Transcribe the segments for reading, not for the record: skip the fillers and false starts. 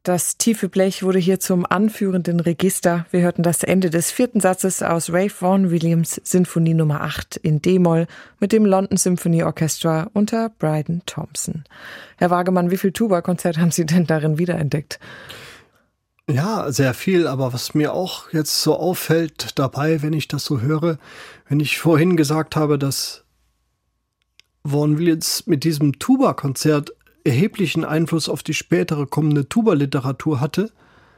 Das tiefe Blech wurde hier zum anführenden Register. Wir hörten das Ende des 4. Satzes aus Ralph Vaughan Williams Sinfonie Nummer 8 in D-Moll mit dem London Symphony Orchestra unter Bryden Thompson. Herr Wagemann, wie viel Tuba-Konzert haben Sie denn darin wiederentdeckt? Ja, sehr viel, aber was mir auch jetzt so auffällt dabei, wenn ich das so höre, wenn ich vorhin gesagt habe, dass Vaughan Williams mit diesem Tuba-Konzert erheblichen Einfluss auf die spätere kommende Tuba-Literatur hatte,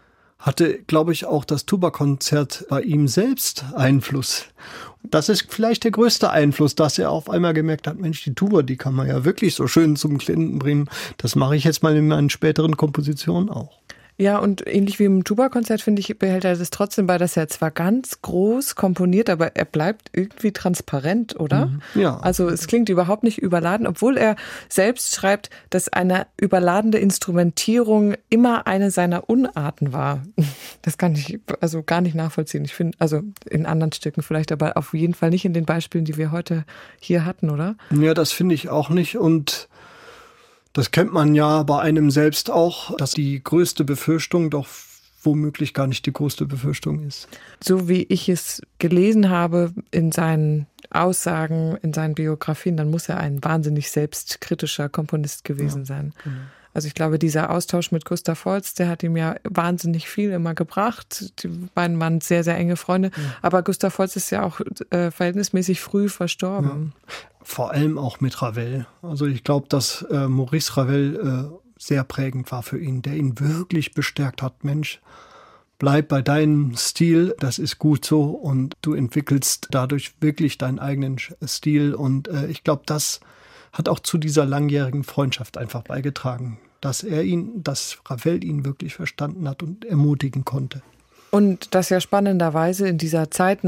glaube ich, auch das Tuba-Konzert bei ihm selbst Einfluss. Das ist vielleicht der größte Einfluss, dass er auf einmal gemerkt hat, Mensch, die Tuba, die kann man ja wirklich so schön zum Klingen bringen. Das mache ich jetzt mal in meinen späteren Kompositionen auch. Ja, und ähnlich wie im Tuba-Konzert, finde ich, behält er das trotzdem bei, dass er zwar ganz groß komponiert, aber er bleibt irgendwie transparent, oder? Ja. Also es klingt überhaupt nicht überladen, obwohl er selbst schreibt, dass eine überladene Instrumentierung immer eine seiner Unarten war. Das kann ich also gar nicht nachvollziehen. Ich finde, also in anderen Stücken vielleicht, aber auf jeden Fall nicht in den Beispielen, die wir heute hier hatten, oder? Ja, das finde ich auch nicht, und das kennt man ja bei einem selbst auch, dass die größte Befürchtung doch womöglich gar nicht die größte Befürchtung ist. So wie ich es gelesen habe in seinen Aussagen, in seinen Biografien, dann muss er ein wahnsinnig selbstkritischer Komponist gewesen sein. Genau. Also ich glaube, dieser Austausch mit Gustav Holst, der hat ihm ja wahnsinnig viel immer gebracht. Die beiden waren sehr, sehr enge Freunde. Ja. Aber Gustav Holst ist ja auch verhältnismäßig früh verstorben. Ja. Vor allem auch mit Ravel. Also ich glaube, dass Maurice Ravel sehr prägend war für ihn, der ihn wirklich bestärkt hat. Mensch, bleib bei deinem Stil, das ist gut so, und du entwickelst dadurch wirklich deinen eigenen Stil. Und ich glaube, das hat auch zu dieser langjährigen Freundschaft einfach beigetragen, dass Ravel ihn wirklich verstanden hat und ermutigen konnte. Und das ja spannenderweise in dieser Zeit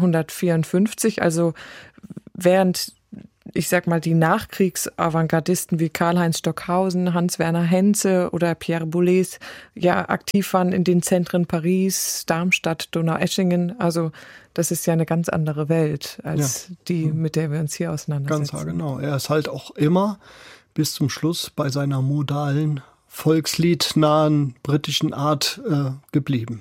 1954, also während, ich sag mal, die Nachkriegsavantgardisten wie Karl-Heinz Stockhausen, Hans-Werner Henze oder Pierre Boulez ja aktiv waren in den Zentren Paris, Darmstadt, Donaueschingen. Also das ist ja eine ganz andere Welt als die, mit der wir uns hier auseinandersetzen. Ganz genau. Er ist halt auch immer bis zum Schluss bei seiner modalen, volksliednahen britischen Art geblieben.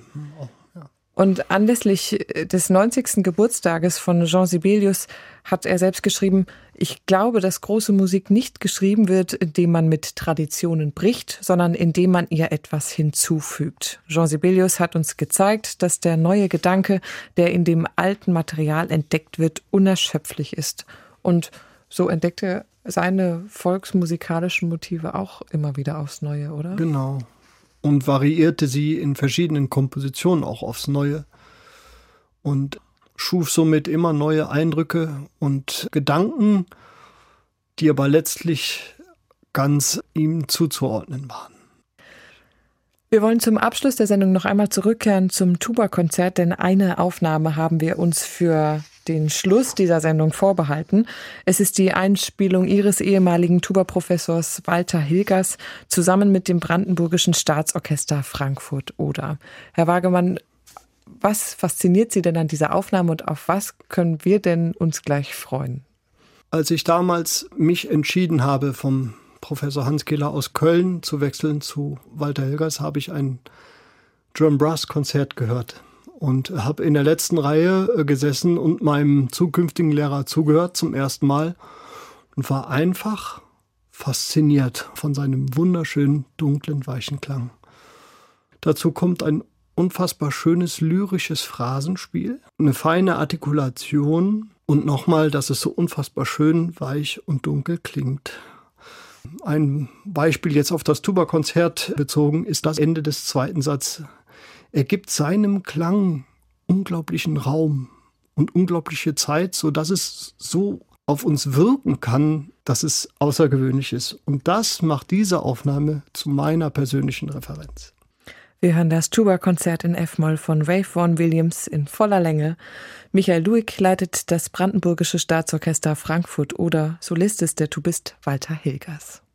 Und anlässlich des 90. Geburtstages von Jean Sibelius hat er selbst geschrieben: Ich glaube, dass große Musik nicht geschrieben wird, indem man mit Traditionen bricht, sondern indem man ihr etwas hinzufügt. Jean Sibelius hat uns gezeigt, dass der neue Gedanke, der in dem alten Material entdeckt wird, unerschöpflich ist. Und so entdeckt er seine volksmusikalischen Motive auch immer wieder aufs Neue, oder? Genau. Und variierte sie in verschiedenen Kompositionen auch aufs Neue und schuf somit immer neue Eindrücke und Gedanken, die aber letztlich ganz ihm zuzuordnen waren. Wir wollen zum Abschluss der Sendung noch einmal zurückkehren zum Tuba-Konzert, denn eine Aufnahme haben wir uns für den Schluss dieser Sendung vorbehalten. Es ist die Einspielung Ihres ehemaligen Tuba-Professors Walter Hilgers zusammen mit dem Brandenburgischen Staatsorchester Frankfurt-Oder. Herr Wagemann, was fasziniert Sie denn an dieser Aufnahme und auf was können wir denn uns gleich freuen? Als ich damals mich entschieden habe, vom Professor Hans Kehler aus Köln zu wechseln zu Walter Hilgers, habe ich ein Drum-Brass-Konzert gehört. Und habe in der letzten Reihe gesessen und meinem zukünftigen Lehrer zugehört zum ersten Mal und war einfach fasziniert von seinem wunderschönen, dunklen, weichen Klang. Dazu kommt ein unfassbar schönes lyrisches Phrasenspiel, eine feine Artikulation und nochmal, dass es so unfassbar schön, weich und dunkel klingt. Ein Beispiel jetzt auf das Tuba-Konzert bezogen ist das Ende des 2. Satzes. Er gibt seinem Klang unglaublichen Raum und unglaubliche Zeit, sodass es so auf uns wirken kann, dass es außergewöhnlich ist. Und das macht diese Aufnahme zu meiner persönlichen Referenz. Wir hören das Tuba-Konzert in F-Moll von Ralph Vaughan Williams in voller Länge. Michael Luig leitet das Brandenburgische Staatsorchester Frankfurt-Oder. Solist ist der Tubist Walter Hilgers.